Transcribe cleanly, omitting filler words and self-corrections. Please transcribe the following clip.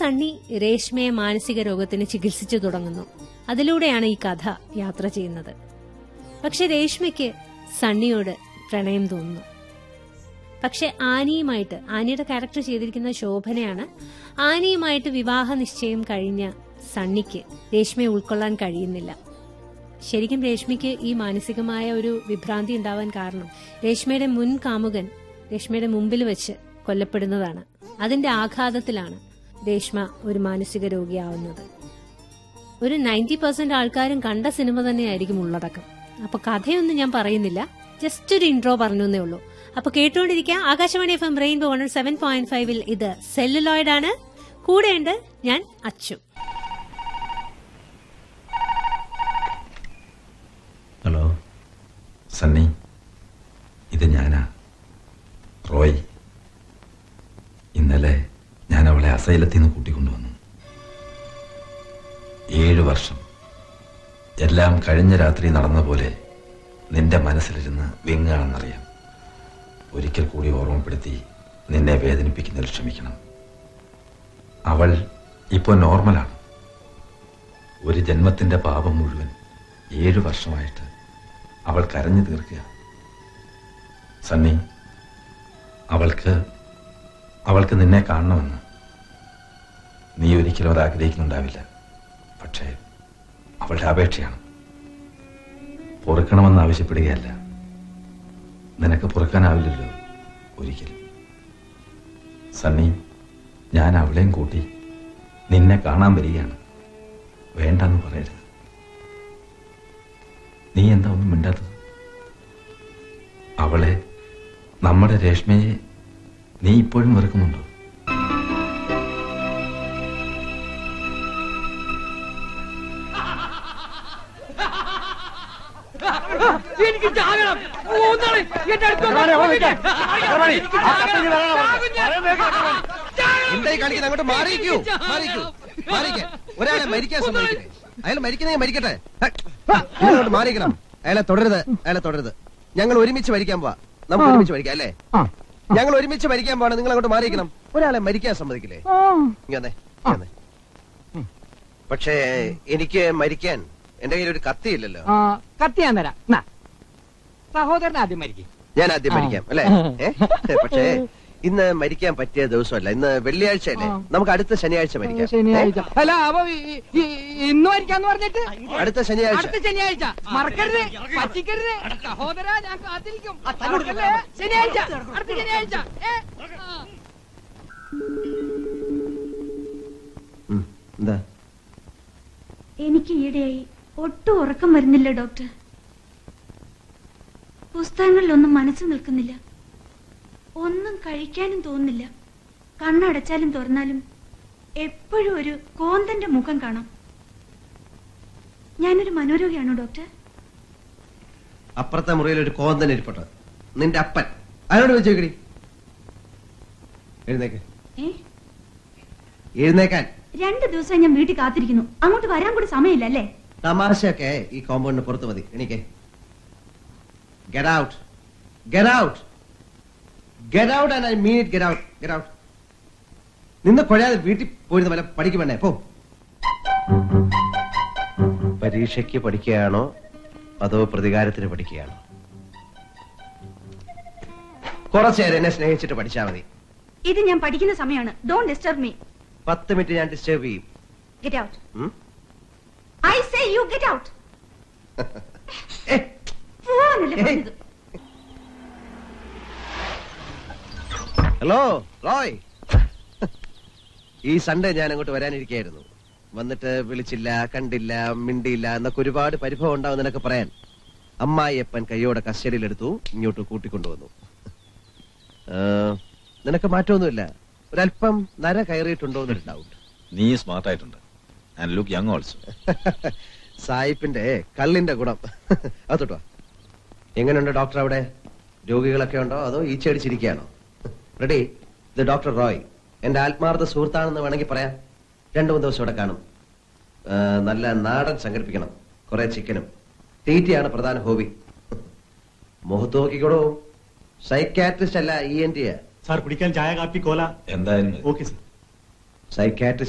സണ്ണി രേഷ്മയെ മാനസിക രോഗത്തിന് ചികിത്സിച്ചു തുടങ്ങുന്നു. അതിലൂടെയാണ് ഈ കഥ യാത്ര ചെയ്യുന്നത്. പക്ഷെ രേഷ്മയ്ക്ക് സണ്ണിയോട് പ്രണയം തോന്നുന്നു. പക്ഷെ ആനിയുമായിട്ട്, ആനിയുടെ ക്യാരക്ടർ ചെയ്തിരിക്കുന്ന ശോഭനയാണ്, ആനിയുമായിട്ട് വിവാഹ നിശ്ചയം കഴിഞ്ഞ സണ്ണിക്ക് രേഷ്മയെ ഉൾക്കൊള്ളാൻ കഴിയുന്നില്ല. ശരിക്കും രേഷ്മയ്ക്ക് ഈ മാനസികമായ ഒരു വിഭ്രാന്തി ഉണ്ടാവാൻ കാരണം രേഷ്മയുടെ മുൻ കാമുകൻ രേഷ്മയുടെ മുമ്പിൽ വെച്ച് കൊല്ലപ്പെടുന്നതാണ്. അതിന്റെ ആഘാതത്തിലാണ് രേഷ്മ ഒരു മാനസിക രോഗിയാവുന്നത്. ഒരു 90% ആൾക്കാരും കണ്ട സിനിമ തന്നെയായിരിക്കും ഉള്ളടക്കം. അപ്പൊ കഥയൊന്നും ഞാൻ പറയുന്നില്ല, ജസ്റ്റ് ഒരു ഇൻട്രോ പറഞ്ഞു എന്നേ ഉള്ളൂ. അപ്പൊ കേട്ടുകൊണ്ടിരിക്കാം ആകാശവാണി FM റെയിൻബോ 107.5. ഇത് സെല്ലുലോയിഡ് ആണ്. കൂടെയുണ്ട് ഞാൻ അച്ചു. ഹലോ സണ്ണി, ഇത് ഞാനാ, റോയ്. ഇന്നലെ ഞാൻ അവളെ അസൈലത്തിൽ നിന്ന് കൂട്ടിക്കൊണ്ടുവന്നു. 7 വർഷം എല്ലാം കഴിഞ്ഞ രാത്രി നടന്ന പോലെ നിന്റെ മനസ്സിലിരുന്ന് വിങ്ങാണെന്നറിയാം. ഒരിക്കൽ കൂടി ഓർമ്മപ്പെടുത്തി നിന്നെ വേദനിപ്പിക്കുന്നതിൽ ക്ഷമിക്കണം. അവൾ ഇപ്പോൾ നോർമലാണ്. ഒരു ജന്മത്തിന്റെ പാപം മുഴുവൻ 7 വർഷമായിട്ട് അവൾ കരഞ്ഞു തീർക്കുക. സണ്ണി, അവൾക്ക് നിന്നെ കാണണമെന്ന് നീ ഒരിക്കലും അത് ആഗ്രഹിക്കുന്നുണ്ടാവില്ല. പക്ഷേ അവളുടെ അപേക്ഷയാണ്. പൊറുക്കണമെന്ന് ആവശ്യപ്പെടുകയല്ല. നിനക്ക് പൊറുക്കാനാവില്ലല്ലോ ഒരിക്കലും. സണ്ണി, ഞാൻ അവളെയും കൂട്ടി നിന്നെ കാണാൻ വരികയാണ്. വേണ്ടെന്ന് പറയരുത്. നീ എന്താ ഒന്നും മിണ്ടാത്തത്? അവളെ, നമ്മുടെ രേഷ്മയെ നീ ഇപ്പോഴും വെറുക്കുന്നുണ്ടോ? എന്തായി കാണിക്കുന്നത്? അങ്ങോട്ട് മാറിക്കൂ, ഒരാളെ മരിക്കാൻ സമ്മതിക്കട്ടെ. അയാൾ മരിക്കുന്നേ മരിക്കട്ടെ. അങ്ങോട്ട് മാറിക്കണം. അയാളെ തുടരുത്. ഞങ്ങൾ ഒരുമിച്ച് മരിക്കാൻ പോവാ. നമുക്ക് ഒരുമിച്ച് മരിക്കാം അല്ലേ? ഞങ്ങൾ ഒരുമിച്ച് മരിക്കാൻ പോവാണ്. നിങ്ങൾ അങ്ങോട്ട് മാറിക്കണം. ഒരാളെ മരിക്കാൻ സമ്മതിക്കില്ലേ? ഇങ്ങനെ. പക്ഷേ എനിക്ക് മരിക്കാൻ എന്റെ കയ്യിൽ ഒരു കത്തിയില്ലല്ലോ. കത്തി ഞാൻ തരാം. സഹോദരൻ ആദ്യം മരിക്കും. ഞാൻ ആദ്യം മരിക്കാം അല്ലേ? പക്ഷേ ഇന്ന് മരിക്കാൻ പറ്റിയ ദിവസമല്ല. ഇന്ന് വെള്ളിയാഴ്ച അല്ലേ? നമുക്ക് അടുത്ത ശനിയാഴ്ച മരിക്കാം. ശനിയാഴ്ച അല്ല, അപ്പൊ ഇന്ന് മരിക്കാന്ന് പറഞ്ഞിട്ട് അടുത്ത ശനിയാഴ്ച. മറക്കരുത്, പറ്റിക്കരുത് സഹോദര. ഞാൻ കാത്തിരിക്കും. ശനിയാഴ്ച, അടുത്ത ശനിയാഴ്ച. എന്താ? എനിക്ക് ഈയിടെയായി ഒട്ടും ഉറക്കം വരുന്നില്ല ഡോക്ടർ. പുസ്തകങ്ങളിലൊന്നും മനസ്സ് നിൽക്കുന്നില്ല. ഒന്നും കഴിക്കാനും തോന്നുന്നില്ല. കണ്ണടച്ചാലും തുറന്നാലും എപ്പോഴും ഒരു കോന്തന്റെ മുഖം കാണാം. ഞാനൊരു മനോരോഗിയാണോ ഡോക്ടർ? അപ്പുറത്തെ മുറിയിൽ ഒരു കോന്തൻ ഇരിപ്പുണ്ട്. നിന്റെ അപ്പൻ. അതിനോട് വെച്ചേക്കടി. എഴുന്നേക്കാൻ 2 ദിവസം ഞാൻ വീട്ടിൽ കാത്തിരിക്കുന്നു. അങ്ങോട്ട് വരാൻ കൂടി സമയമില്ല അല്ലേ? തമാശയൊക്കെ ഈ കോമ്പൗണ്ടിന് പുറത്ത് മതി. എണീക്കേ. Get out. Get out. Get out and I mean it. Get out. Get out. നിന്ന് കൊഴയാതെ വീട്ടിൽ പോയിരുന്ന വല്ല പഠിക്ക് വേണ്ടേ? പോ. പരീക്ഷയ്ക്ക് പഠിക്കുകയാണോ അതോ പ്രതികാരത്തിന് പഠിക്കുകയാണോ? കുറച്ചേരം എന്നെ സ്നേഹിച്ചിട്ട് പഠിച്ചാൽ മതി. ഇത് ഞാൻ പഠിക്കുന്ന സമയമാണ്. Don't disturb me. 10 മിനിറ്റ് ഞാൻ ഡിസ്റ്റർബ് ചെയ്യും. Get out. I say you get out. Hello Roy. ഈ സൺഡേ ഞാൻ അങ്ങോട്ട് വരാനിരിക്കുകയായിരുന്നു. വന്നിട്ട് വിളിച്ചില്ല, കണ്ടില്ല, മിണ്ടിയില്ല എന്നൊക്കെ ഒരുപാട് പരിഭവം ഉണ്ടാവും നിനക്ക് പറയാൻ. അമ്മായിയപ്പൻ കയ്യോടെ കസ്റ്റഡിയിലെടുത്തു, ഇങ്ങോട്ട് കൂട്ടിക്കൊണ്ടുവന്നു. നിനക്ക് മാറ്റമൊന്നുമില്ല. ഒരല്പം നര കയറിയിട്ടുണ്ടോ എന്നൊരു ഡൗട്ട്. നീ സ്മാർട്ട് ആയിട്ടുണ്ട്. And look young also. സായിപ്പിന്റെ കള്ളിന്റെ ഗുണം. അതോട്ടോ. എങ്ങനെയുണ്ട് ഡോക്ടർ അവിടെ? രോഗികളൊക്കെ ഉണ്ടോ അതോ ഈച്ചടിച്ചിരിക്കുകയാണോ? റെഡി? ഇത് ഡോക്ടർ റോയ്. എന്റെ ആത്മാർത്ഥ സുഹൃത്താണെന്ന് വേണമെങ്കിൽ പറയാം. 2-3 ദിവസം ഇവിടെ കാണും. നല്ല നാടൻ സംഘടിപ്പിക്കണം. കുറെ ചിക്കനും. തീറ്റയാണ് പ്രധാന ഹോബി. മുഖത്ത് നോക്കിക്കോടോ. സൈക്കാട്രിസ്റ്റ് അല്ല, ENT. സാർ കുടിക്കാൻ ചായ കാപ്പി കോല എന്തായാലും ഓക്കെ സാർ. സൈക്കാട്രിസ്റ്റ്